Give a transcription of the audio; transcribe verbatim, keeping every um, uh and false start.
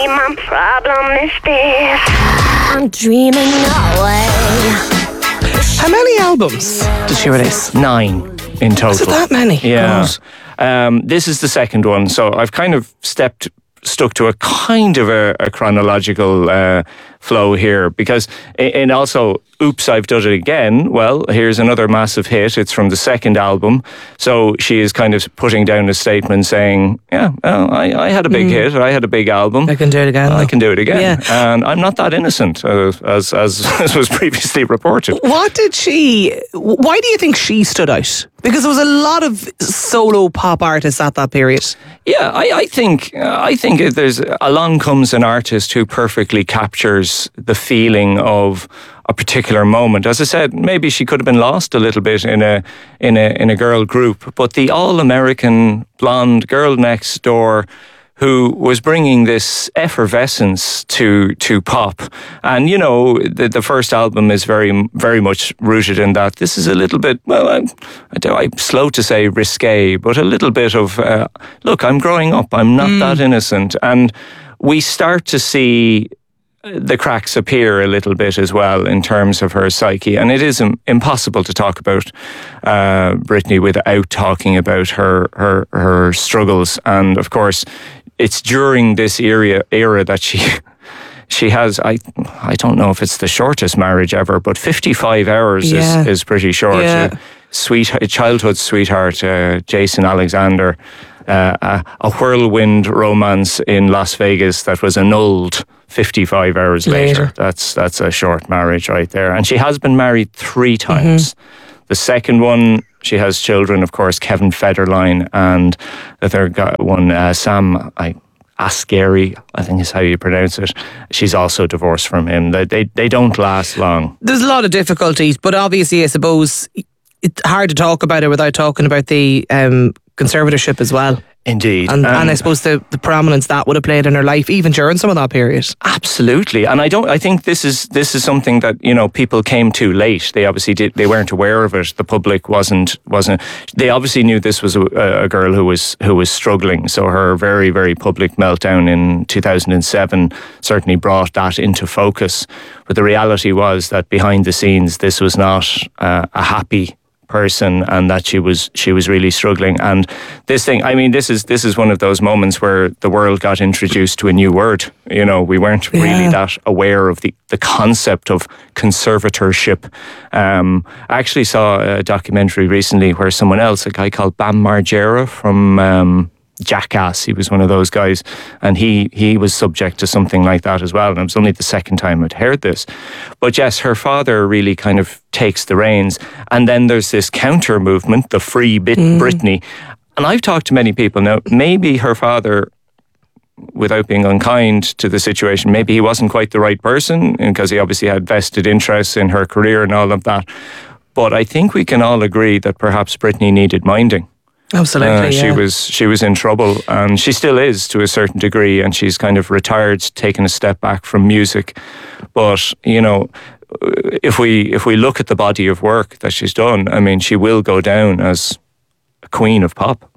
Baby, my problem is this. I'm dreaming away. How many albums did she release? Nine in total. Is it that many? Yeah. Um, this is the second one, so I've kind of stepped, stuck to a kind of a, a chronological uh, flow here, because, and also, Oops, I've Done It Again. Well, here's another massive hit. It's from the second album. So she is kind of putting down a statement saying, yeah, well, I, I had a big mm. hit. I had a big album. I can do it again. I can do it again. Yeah. And I'm not that innocent, uh, as, as, as was previously reported. What did she, why do you think she stood out? Because there was a lot of solo pop artists at that period. Yeah, I, I think uh, I think if there's along comes an artist who perfectly captures the feeling of a particular moment. As I said, maybe she could have been lost a little bit in a in a in a girl group, but the all-American blonde girl next door, who was bringing this effervescence to to pop. And, you know, the, the first album is very, very much rooted in that. This is a little bit, well, I'm, I don't, I'm slow to say risque, but a little bit of, uh, look, I'm growing up, I'm not mm. that innocent. And we start to see the cracks appear a little bit as well in terms of her psyche. And it is im- impossible to talk about uh, Britney without talking about her, her, her struggles. And, of course, it's during this era era that she she has, I I don't know if it's the shortest marriage ever, but fifty-five hours yeah. is, is pretty short. Yeah. Uh, sweet childhood sweetheart, uh, Jason Alexander, uh, a, a whirlwind romance in Las Vegas that was annulled fifty-five hours later. later. That's that's a short marriage right there. And she has been married three times. Mm-hmm. The second one, she has children, of course, Kevin Federline, and the third one, uh, Sam I, Asghari, I think is how you pronounce it. She's also divorced from him. They, they they don't last long. There's a lot of difficulties, but obviously, I suppose it's hard to talk about it without talking about the um, conservatorship as well. Indeed. And, um, and I suppose the, the prominence that would have played in her life, even during some of that period. Absolutely. And I don't, I think this is, this is something that, you know, people came too late. They obviously did, they weren't aware of it. The public wasn't, wasn't, they obviously knew this was a, a girl who was, who was struggling. So her very, very public meltdown in two thousand seven certainly brought that into focus. But the reality was that behind the scenes, this was not uh, a happy person, and that she was she was really struggling. And this thing, I mean, this is this is one of those moments where the world got introduced to a new word. You know, we weren't yeah. really that aware of the, the concept of conservatorship. Um, I actually saw a documentary recently where someone else, a guy called Bam Margera from um, Jackass, he was one of those guys, and he he was subject to something like that as well. And it was only the second time I'd heard this. But yes, her father really kind of takes the reins, and then there's this counter movement, the Free Bit mm. Britney. And I've talked to many people now. Maybe her father, without being unkind to the situation, maybe he wasn't quite the right person, because he obviously had vested interests in her career and all of that. But I think we can all agree that perhaps Britney needed minding. Absolutely, uh, she yeah. was she was in trouble, and she still is to a certain degree, and she's kind of retired, taken a step back from music. But, you know, if we if we look at the body of work that she's done, I mean, she will go down as a queen of pop.